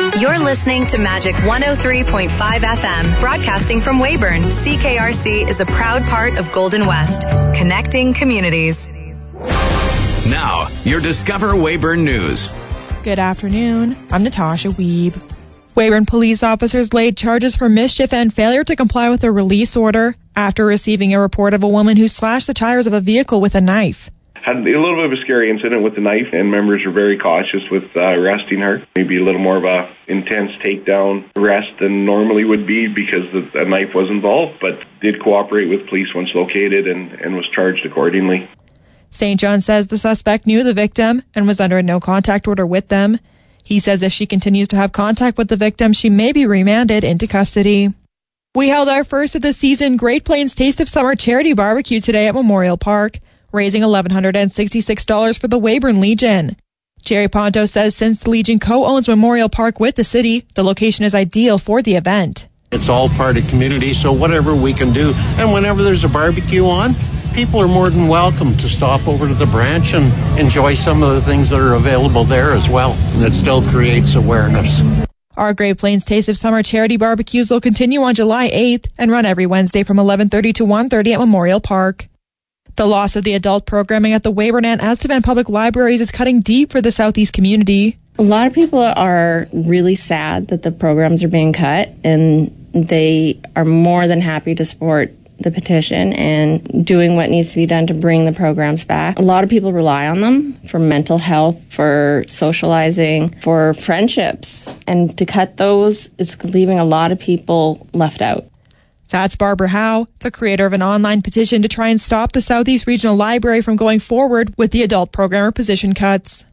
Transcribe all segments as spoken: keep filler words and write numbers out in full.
You're listening to Magic one oh three point five F M, broadcasting from Weyburn. C K R C is a proud part of Golden West, connecting communities. Now, your Discover Weyburn News. Good afternoon. I'm Natasha Wiebe. Weyburn police officers laid charges for mischief and failure to comply with a release order after receiving a report of a woman who slashed the tires of a vehicle with a knife. Had a little bit of a scary incident with the knife, and members were very cautious with uh, arresting her. Maybe a little more of a intense takedown arrest than normally would be because the, a knife was involved, but did cooperate with police once located and, and was charged accordingly. Saint John says the suspect knew the victim and was under a no-contact order with them. He says if she continues to have contact with the victim, she may be remanded into custody. We held our first of the season Great Plains Taste of Summer charity barbecue today at Memorial Park, raising one thousand one hundred sixty-six dollars for the Weyburn Legion. Jerry Ponto says since the Legion co-owns Memorial Park with the city, the location is ideal for the event. It's all part of community, so whatever we can do. And whenever there's a barbecue on, people are more than welcome to stop over to the branch and enjoy some of the things that are available there as well. And it still creates awareness. Our Great Plains Taste of Summer charity barbecues will continue on July eighth and run every Wednesday from eleven thirty to one thirty at Memorial Park. The loss of the adult programming at the Weyburn and Estevan Public Libraries is cutting deep for the Southeast community. A lot of people are really sad that the programs are being cut, and they are more than happy to support the petition and doing what needs to be done to bring the programs back. A lot of people rely on them for mental health, for socializing, for friendships, and to cut those, it's leaving a lot of people left out. That's Barbara Howe, the creator of an online petition to try and stop the Southeast Regional Library from going forward with the adult programmer position cuts.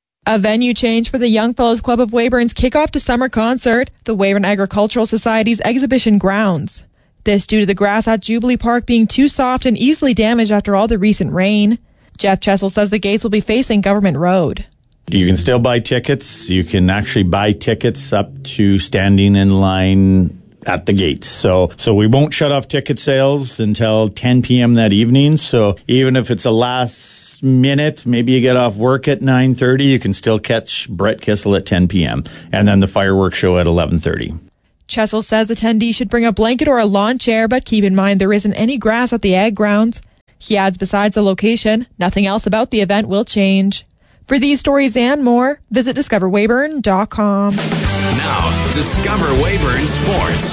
A venue change for the Young Fellows Club of Weyburn's kickoff to summer concert, the Weyburn Agricultural Society's exhibition grounds. This due to the grass at Jubilee Park being too soft and easily damaged after all the recent rain. Jeff Chessel says the gates will be facing Government Road. You can still buy tickets. You can actually buy tickets up to standing in line at the gates. So so we won't shut off ticket sales until ten p.m. that evening. So even if it's a last minute, maybe you get off work at nine thirty, you can still catch Brett Kissel at ten p.m. and then the fireworks show at eleven thirty. Chessel says attendees should bring a blanket or a lawn chair, but keep in mind there isn't any grass at the ag grounds. He adds besides the location, nothing else about the event will change. For these stories and more, visit discover weyburn dot com. Now, Discover Weyburn Sports.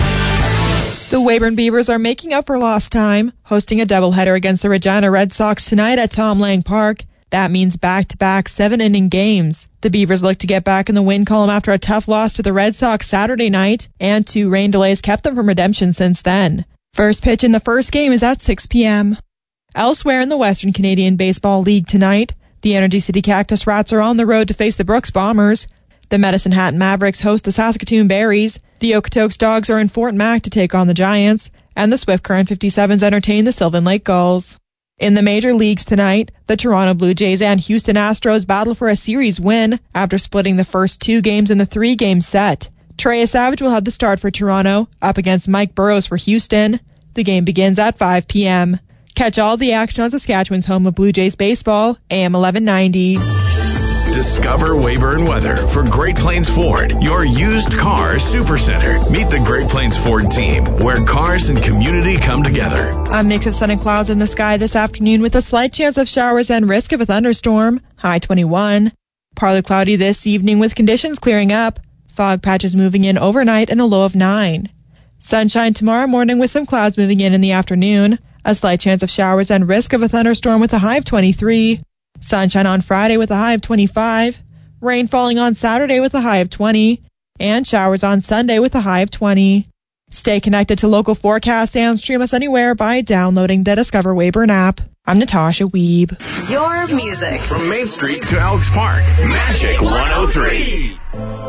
The Weyburn Beavers are making up for lost time, hosting a doubleheader against the Regina Red Sox tonight at Tom Lang Park. That means back-to-back seven-inning games. The Beavers look to get back in the win column after a tough loss to the Red Sox Saturday night, and two rain delays kept them from redemption since then. First pitch in the first game is at six p.m. Elsewhere in the Western Canadian Baseball League tonight, the Energy City Cactus Rats are on the road to face the Brooks Bombers. The Medicine Hat Mavericks host the Saskatoon Berries. The Okotoks Dogs are in Fort Mac to take on the Giants, and the Swift Current fifty-sevens entertain the Sylvan Lake Gulls. In the major leagues tonight, the Toronto Blue Jays and Houston Astros battle for a series win after splitting the first two games in the three-game set. Trey Savage will have the start for Toronto, up against Mike Burrows for Houston. The game begins at five p.m. Catch all the action on Saskatchewan's home of Blue Jays baseball, A M eleven ninety. Discover Weyburn weather for Great Plains Ford, your used car supercenter. Meet the Great Plains Ford team, where cars and community come together. A mix of sun and clouds in the sky this afternoon with a slight chance of showers and risk of a thunderstorm, high twenty-one. Partly cloudy this evening with conditions clearing up. Fog patches moving in overnight and a low of nine. Sunshine tomorrow morning with some clouds moving in in the afternoon. A slight chance of showers and risk of a thunderstorm with a high of twenty-three. Sunshine on Friday with a high of twenty-five. Rain falling on Saturday with a high of twenty. And showers on Sunday with a high of twenty. Stay connected to local forecasts and stream us anywhere by downloading the Discover Weyburn app. I'm Natasha Wiebe. Your music. From Main Street to Elks Park, Magic one oh three.